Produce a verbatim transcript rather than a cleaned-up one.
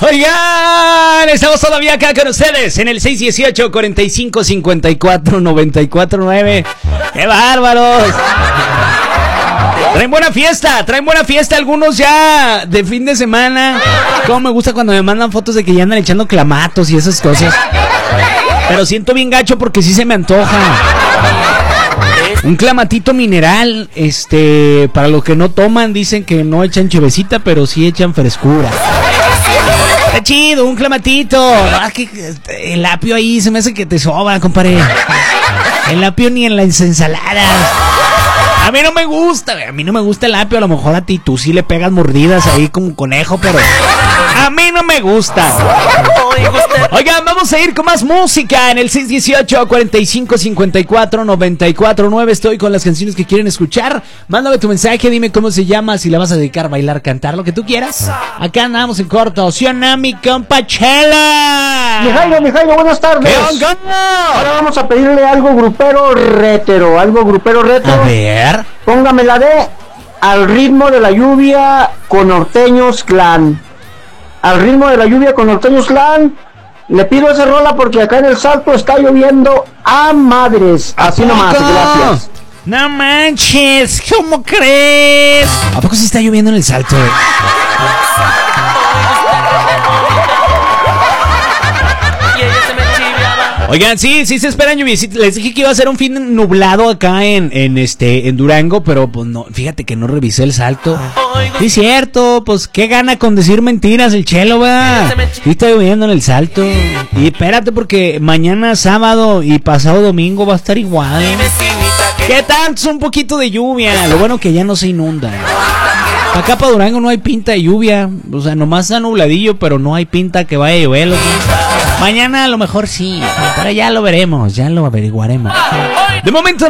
Oigan, estamos todavía acá con ustedes en el seis dieciocho, cuarenta y cinco, cincuenta y cuatro, noventa y cuatro nueve. ¡Qué bárbaros! Traen buena fiesta, traen buena fiesta algunos ya de fin de semana. Cómo me gusta cuando me mandan fotos de que ya andan echando clamatos y esas cosas. Pero siento bien gacho porque sí se me antoja un clamatito mineral. Este, para los que no toman, dicen que no echan chevecita, pero sí echan frescura. Está chido, un clamatito. Ah, que el apio ahí se me hace que te sobra, compadre. El apio ni en las ensaladas. A mí no me gusta, a mí no me gusta el apio. A lo mejor a ti tú sí le pegas mordidas ahí como conejo, pero a mí no me gusta. Oigan, vamos a ir con más música en el seis dieciocho, cuarenta y cinco, cincuenta y cuatro, noventa y cuatro nueve. Estoy con las canciones que quieren escuchar. Mándame tu mensaje, dime cómo se llama, si la vas a dedicar, bailar, cantar, lo que tú quieras. Acá andamos en corto. ¿Sí o no, mi compa Chela? Mi Jairo, mi Jairo, buenas tardes. ¿Qué onda? Ahora vamos a pedirle algo grupero retro, algo grupero retro. A ver. Póngame la de Al ritmo de la lluvia con Norteños Clan. Al ritmo de la lluvia con Norteños Clan. Le pido esa rola porque acá en el Salto está lloviendo a madres. Así nomás, gracias. No manches, ¿cómo crees? ¿A poco sí está lloviendo en el Salto? Oigan, sí, sí se esperan lluviecitas. Les dije que iba a ser un fin nublado acá en, en este, en Durango, pero pues no, fíjate que no revisé el Salto. Sí es cierto, pues qué gana con decir mentiras el Chelo, va. Sí está lloviendo en el Salto. Y espérate porque mañana sábado y pasado domingo va a estar igual. ¿Qué tanto? Un poquito de lluvia. Lo bueno que ya no se inunda. Acá para Durango no hay pinta de lluvia. O sea, nomás está nubladillo, pero no hay pinta que vaya a llover. ¿No? Mañana a lo mejor sí, pero ya lo veremos, ya lo averiguaremos. De momento